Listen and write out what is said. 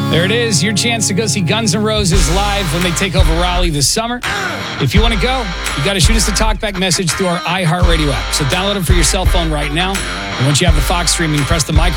There it is, your chance to go see Guns N' Roses live when they take over Raleigh this summer. If you want to go, you got to shoot us a talkback message through our iHeartRadio app. So download it for your cell phone right now. And once you have the Fox streaming, press the microphone